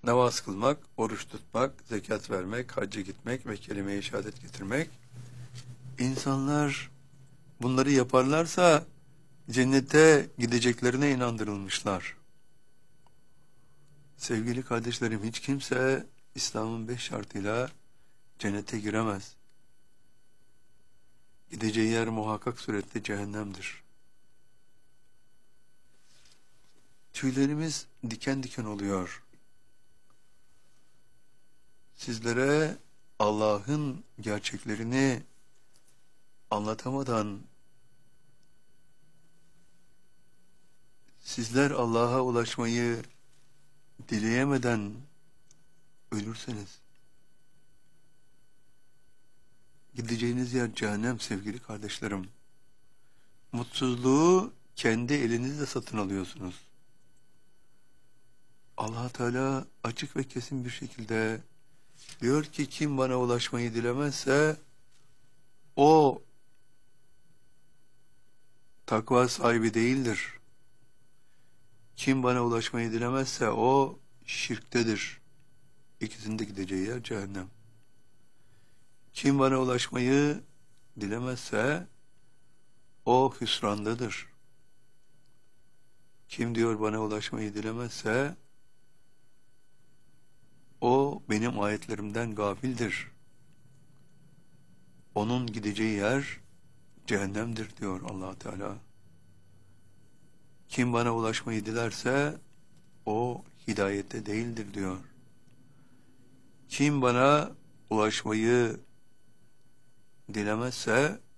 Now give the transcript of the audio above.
Namaz kılmak, oruç tutmak, zekat vermek, hacca gitmek ve kelime-i şehadet getirmek. İnsanlar bunları yaparlarsa cennete gideceklerine inandırılmışlar. Sevgili kardeşlerim, hiç kimse İslam'ın 5 şartıyla cennete giremez. Gideceği yer muhakkak surette cehennemdir. Tüylerimiz diken diken oluyor. Sizlere Allah'ın gerçeklerini anlatamadan sizler Allah'a ulaşmayı dileyemeden ölürseniz gideceğiniz yer cehennem sevgili kardeşlerim. Mutsuzluğu kendi elinizle satın alıyorsunuz. Allah Teala açık ve kesin bir şekilde diyor ki kim bana ulaşmayı dilemezse o takva sahibi değildir. Kim bana ulaşmayı dilemezse o şirktedir. İkisinin de gideceği yer cehennem. Kim bana ulaşmayı dilemezse o hüsrandadır. Kim diyor bana ulaşmayı dilemezse o benim ayetlerimden gafildir. Onun gideceği yer cehennemdir diyor Allah Teala. Kim bana ulaşmayı dilerse o hidayette değildir diyor. Kim bana ulaşmayı dilemezse